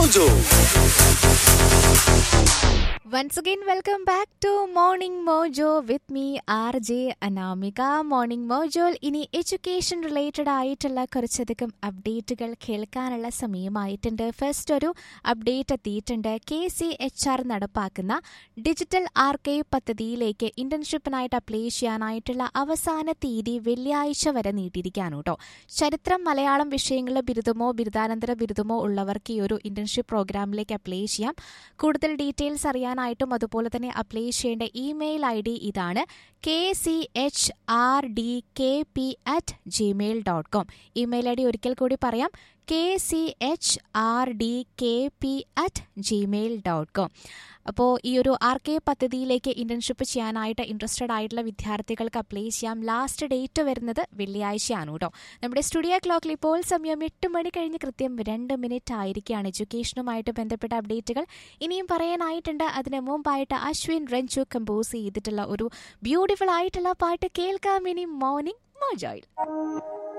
Mojo. Once again, welcome back to Morning Mojo with me, RJ Anamika. Morning Mojo ഇനി education related ആയിട്ടുള്ള കുറച്ചധികം അപ്ഡേറ്റുകൾ കേൾക്കാനുള്ള സമയമായിട്ടുണ്ട്. ഫസ്റ്റ് ഒരു അപ്ഡേറ്റ് എത്തിയിട്ടുണ്ട്. KCHR നടപ്പാക്കുന്ന ഡിജിറ്റൽ ആർക്കൈവ് പദ്ധതിയിലേക്ക് ഇന്റേൺഷിപ്പിനായിട്ട് അപ്ലൈ ചെയ്യാനായിട്ടുള്ള അവസാന തീയതി വെള്ളിയാഴ്ച വരെ നീട്ടിയിരിക്കുകയാണ് കേട്ടോ. ചരിത്രം, മലയാളം വിഷയങ്ങളിലെ ബിരുദമോ ബിരുദാനന്തര ബിരുദമോ ഉള്ളവർക്ക് ഈ ഒരു ഇന്റേൺഷിപ്പ് പ്രോഗ്രാമിലേക്ക് അപ്ലൈ ചെയ്യാം. കൂടുതൽ ഡീറ്റെയിൽസ് അറിയാനായിട്ടും അതുപോലെ തന്നെ അപ്ലൈ ചെയ്യേണ്ട ഇമെയിൽ ID ഇതാണ് kchrDkp@gmail.com. ഇമെയിൽ ID ഒരിക്കൽ കൂടി പറയാം, kchrDkp@gmail.com. അപ്പോൾ ഈ ഒരു ആർക്കൈവ് പദ്ധതിയിലേക്ക് ഇന്റേൺഷിപ്പ് ചെയ്യാനായിട്ട് ഇൻട്രസ്റ്റഡ് ആയിട്ടുള്ള വിദ്യാർത്ഥികൾക്ക് അപ്ലൈ ചെയ്യാം. ലാസ്റ്റ് ഡേറ്റ് വരുന്നത് വെള്ളിയാഴ്ചയാണ് കേട്ടോ. നമ്മുടെ സ്റ്റുഡിയോ ക്ലോക്കിൽ ഇപ്പോൾ സമയം 8 മണി കഴിഞ്ഞ് കൃത്യം 2 മിനിറ്റ് ആയിരിക്കുകയാണ്. എഡ്യൂക്കേഷനുമായിട്ട് ബന്ധപ്പെട്ട അപ്ഡേറ്റുകൾ ഇനിയും പറയാനായിട്ടുണ്ട്. അതിന് മുമ്പായിട്ട് അശ്വിൻ രഞ്ജു കമ്പോസ് ചെയ്തിട്ടുള്ള ഒരു ബ്യൂട്ടിഫുൾ ആയിട്ടുള്ള പാട്ട് കേൾക്കാം ഇനി മോർണിംഗ് മോജോയിൽ.